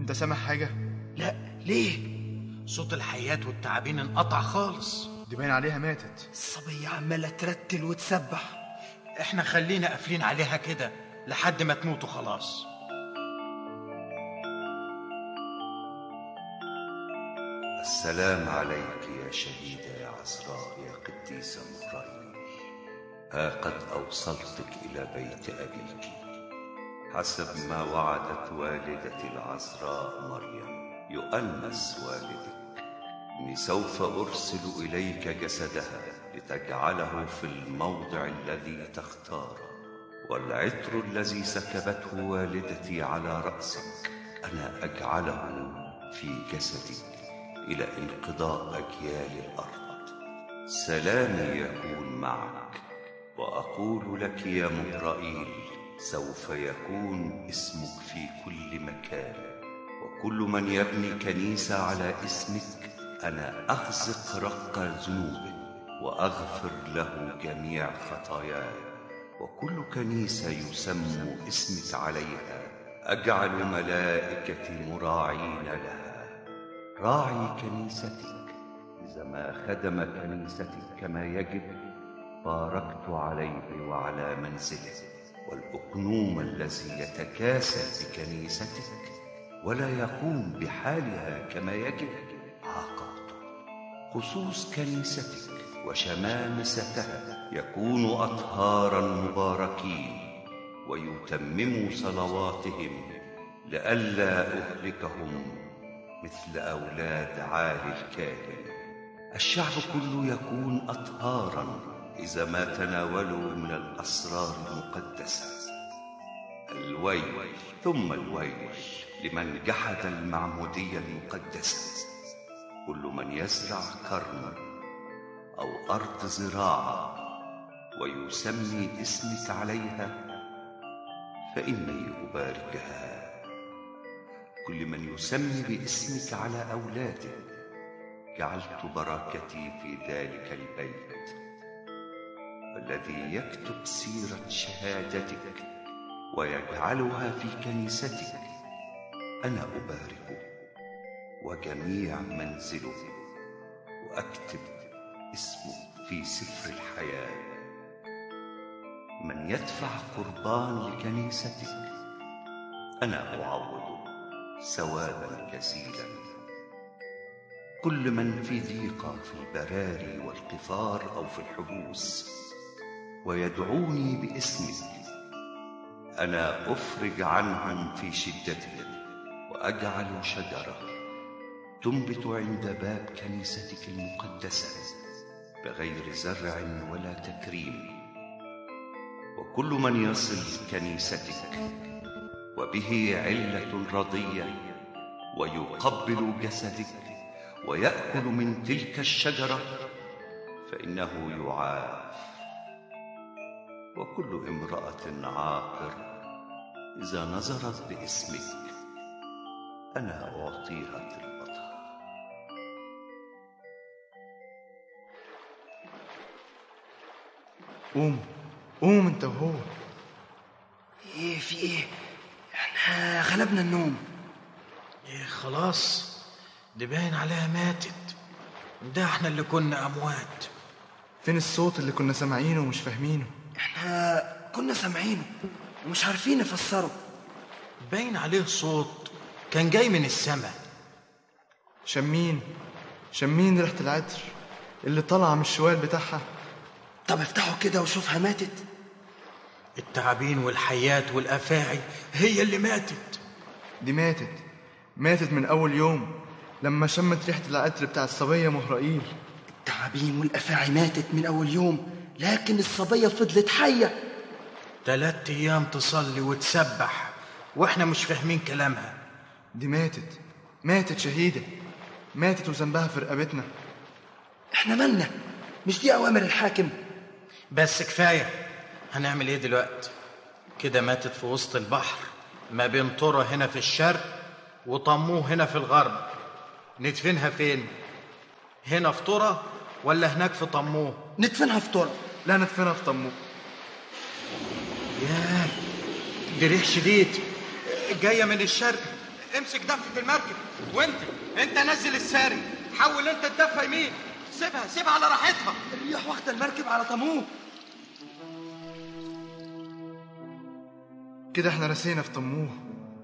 انت سامع حاجة؟ لا، ليه؟ صوت الحيات والتعابين انقطع خالص. دي باين عليها ماتت. الصبية عمالة ترتل وتسبح. احنا خلينا قافلين عليها كده لحد ما تموت وخلاص. السلام عليك يا شهيدة يا عذراء يا قديسة مهرائيل. ها قد أوصلتك إلى بيت أبيك حسب ما وعدت والدتي العذراء مريم يؤنس والدك. إني سوف أرسل إليك جسدها لتجعله في الموضع الذي تختاره، والعطر الذي سكبته والدتي على رأسك أنا أجعله في جسدك إلى انقضاء أجيال الأرض. سلامي يكون معك، وأقول لك يا مهرائيل سوف يكون اسمك في كل مكان، وكل من يبني كنيسة على اسمك أنا أخزق رق ذنوبه وأغفر له جميع خطاياه. وكل كنيسة يسمى اسمك عليها أجعل ملائكتي مراعين لها. راعي كنيستك إذا ما خدم كنيستك كما يجب باركت عليه وعلى منزله، والأقنوم الذي يتكاسل بكنيستك ولا يقوم بحالها كما يجب عاقبته. خصوص كنيستك وشمامستها يكونوا أطهارا مباركين، ويتمموا صلواتهم لئلا أهلكهم مثل أولاد عالي الكاهن. الشعب كله يكون أطهارا إذا ما تناولوا من الأسرار المقدسة. الويل ثم الويل لمن جحد المعمودية المقدسة. كل من يزرع كرما أو أرض زراعة ويسمي اسمك عليها فإني أباركها. كل من يسمي باسمك على أولاده جعلت بركتي في ذلك البيت. والذي يكتب سيرة شهادتك ويجعلها في كنيستك أنا أباركه وجميع منزله، وأكتب اسمه في سفر الحياة. من يدفع قربان لكنيستك أنا أعوضه ثوابا جزيلا. كل من في ضيقة في البراري والقفار أو في الحبوس ويدعوني باسمك أنا أفرج عنهم في شدتهم، وأجعل شجرة تنبت عند باب كنيستك المقدسة بغير زرع ولا تكريم. وكل من يصل كنيستك وبه علة رضية ويقبل جسدك ويأكل من تلك الشجرة فإنه يعاف. وكل امرأة عاقر إذا نظرت باسمك أنا أعطيها طلبتها. قوم انت وهو. ايه في ايه؟ احنا غلبنا النوم. ايه خلاص، دي باين عليها ماتت. ده احنا اللي كنا أموات. فين الصوت اللي كنا سامعينه ومش فاهمينه؟ احنا كنا سامعينه ومش عارفين نفسره. باين عليه صوت كان جاي من السماء. شمين ريحة العطر اللي طالعة من الشوال بتاعها. طب افتحوا كده وشوفها ماتت. التعابين والحيات والأفاعي هي اللي ماتت. دي ماتت من أول يوم لما شمت ريحة العطر بتاع الصبية مهرائيل. التعابين والأفاعي ماتت من أول يوم، لكن الصبية فضلت حية 3 أيام تصلي وتسبح وإحنا مش فاهمين كلامها. دي ماتت شهيدة، ماتت وذنبها في رقبتنا. احنا مالنا؟ مش دي أوامر الحاكم؟ بس كفاية. هنعمل ايه دلوقتي؟ كده ماتت في وسط البحر ما بين طرة هنا في الشرق وطموه هنا في الغرب. ندفنها فين؟ هنا في طرة ولا هناك في طموه؟ ندفنها في طرة. لا، ندفنها في طموه. ياه، دي ريح شديد جاية من الشرق. امسك دفة المركب، وانت نزل الساري، حاول انت الدفة يمين، سيبها على راحتها. الريح واخده المركب على طموه. كده احنا رسينا في طموه